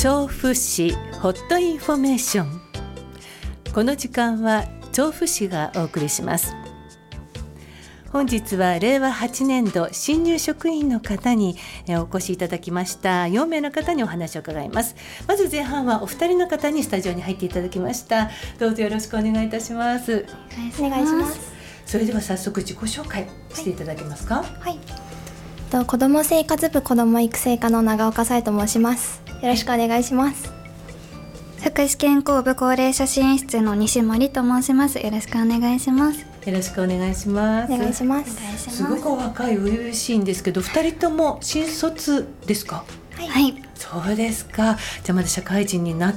調布市ホットインフォメーション。この時間は調布市がお送りします。本日は令和8年度新入職員の方にお越しいただきました4名の方にお話を伺います。まず前半はお二人の方にスタジオに入っていただきました。どうぞよろしくお願いいたします。 お願いします。 それでは早速自己紹介していただけますか。 はい、子ども生活部子ども育成課の長岡紗恵と申します。よろしくお願いします。 福祉健康部高齢者支援室の西森と申します。よろしくお願いします。 よろしくお願いします。 お願いします。 すごく若い初々しいんですけど、2人とも新卒ですか？ はい、 そうですか。じゃあまだ社会人になって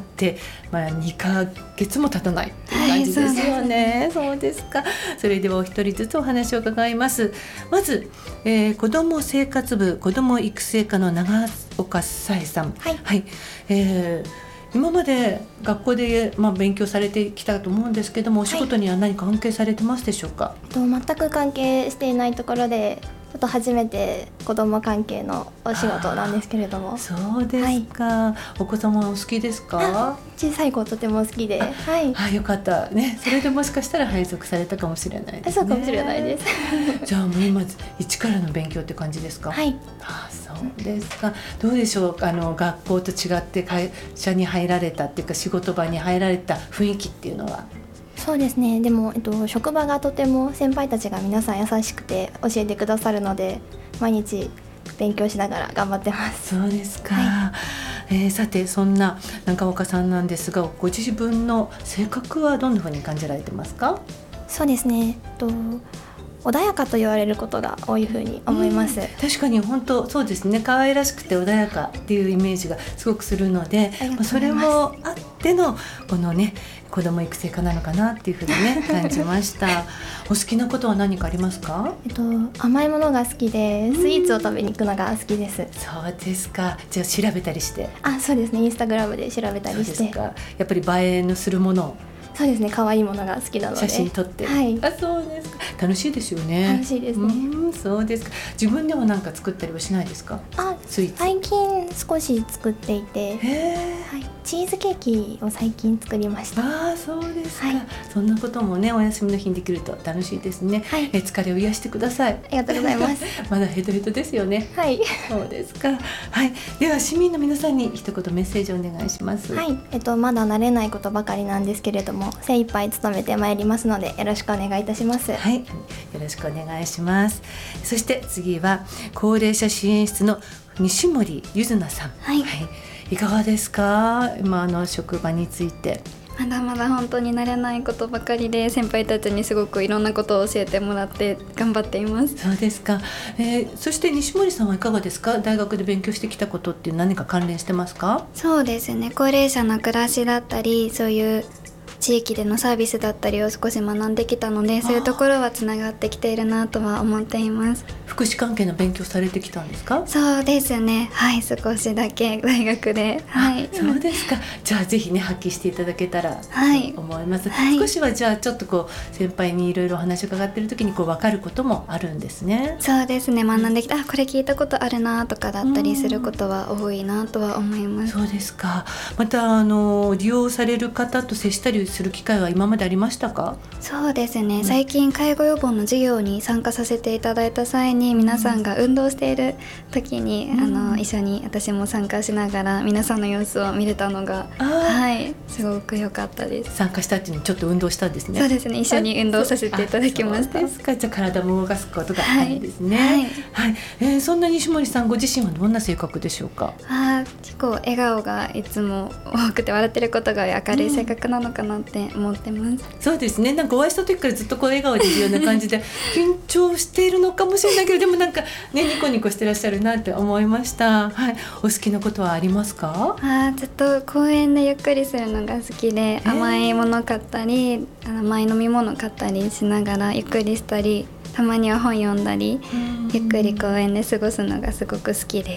、2ヶ月も経たないっていう感じですよね。そうですか。それではお一人ずつお話を伺います。まず、子ども生活部子ども育成課の長岡紗恵さん。はい、今まで学校で、勉強されてきたと思うんですけども、お仕事には何か関係されてますでしょうか？ 全く関係していないところで、ちょっと初めて子ども関係のお仕事なんですけれども。 そうですか。お子様お好きですか？ 小さい子とても好きで、 よかったね。それでもしかしたら配属されたかもしれないですね。 そうかもしれないです。 じゃあもう今一からの勉強って感じですか？そうですか。どうでしょう。学校と違って会社に入られたっていうか、仕事場に入られた雰囲気っていうのは？ そうですね。でも、職場がとても先輩たちが皆さん優しくて教えてくださるので、毎日勉強しながら頑張ってます。 そうですか。さてそんな長岡さんなんですが、ご自分の性格はどんなふうに感じられてますか？ そうですね。穏やかと言われることが多いふうに思います。 確かに本当そうですね。可愛らしくて穏やかっていうイメージがすごくするので、それもあってのこのね、子ども育成課なのかなっていうふうにね感じました。お好きなことは何かありますか？ 甘いものが好きで、スイーツを食べに行くのが好きです。 そうですか。じゃあ調べたりして？ そうですね。インスタグラムで調べたりして。 そうですか。やっぱり映えのするものを。 そうですね。可愛いものが好きなので写真撮って、そうですか。楽しいですよね。 楽しいですね。 そうですか。自分でも何か作ったりはしないですか？スイーツ最近少し作っていて、チーズケーキを最近作りました。 そうですか。そんなこともね、お休みの日にできると楽しいですね。疲れを癒してください。 ありがとうございます。 まだヘトヘトですよね。そうですか。では市民の皆さんに一言メッセージをお願いします。 まだ慣れないことばかりなんですけれども、精一杯努めてまいりますので、よろしくお願いいたします。 よろしくお願いします。そして次は高齢者支援室の西森ゆずなさん。いかがですか？今の職場について。 まだまだ本当に慣れないことばかりで、先輩たちにすごくいろんなことを教えてもらって頑張っています。 そうですか。そして西森さんはいかがですか？大学で勉強してきたことって何か関連してますか？ そうですね。高齢者の暮らしだったり、そういう地域でのサービスだったりを少し学んできたので、そういうところはつながってきているなとは思っています。 福祉関係の勉強されてきたんですか？ そうですね。少しだけ大学で。 そうですか。じゃあぜひね発揮していただけたらと思います。少しはじゃあちょっと先輩にいろいろお話を伺っている時に分かることもあるんですね。 そうですね。学んできた、これ聞いたことあるなとかだったりすることは多いなとは思います。 そうですか。また利用される方と接したりする機会は今までありましたか？ そうですね。最近介護予防の授業に参加させていただいた際に、皆さんが運動している時に、一緒に私も参加しながら皆さんの様子を見れたのがすごく良かったです。 参加した後にちょっと運動したんですね。 そうですね。一緒に運動させていただきました。 そうですか。じゃあ体も動かすことがあるんですね。そんな西森さんご自身はどんな性格でしょうか？ 結構笑顔がいつも多くて、笑ってることが明るい性格なのかなって思ってます。 そうですね。なんかお会いした時からずっと笑顔でいるような感じで緊張しているのかもしれないけど、でもなんかね、ニコニコしてらっしゃるなって思いました。お好きなことはありますか？ ずっと公園でゆっくりするのが好きで、甘いもの買ったり甘い飲み物買ったりしながらゆっくりしたり、たまには本読んだり、ゆっくり公園で過ごすのがすごく好きです。 そ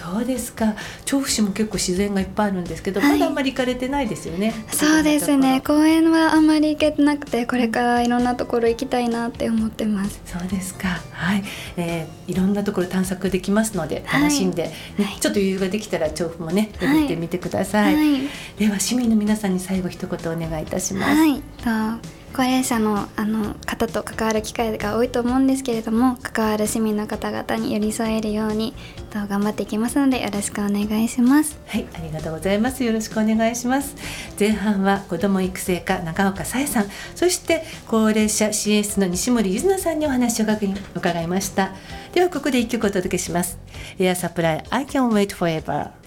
そうですか。調布市も結構自然がいっぱいあるんですけど、 はい、 まだあんまり行かれてないですよね。 そうですね、公園はあんまり行けてなくて、これからいろんなところ行きたいなって思ってます。 そうですか。はい、いろんなところ探索できますので楽しんで、ちょっと余裕ができたら調布もね巡ってみてください。では市民の皆さんに最後一言お願いいたします。 高齢者の方と関わる機会が多いと思うんですけれども、関わる市民の方々に寄り添えるように頑張っていきますので、よろしくお願いします。 はい、ありがとうございます。よろしくお願いします。前半は子ども育成課長岡紗恵さん、そして高齢者支援室の西森ゆずなさんにお話を伺いました。ではここで一曲お届けします。エアサプライ I Can Wait Forever。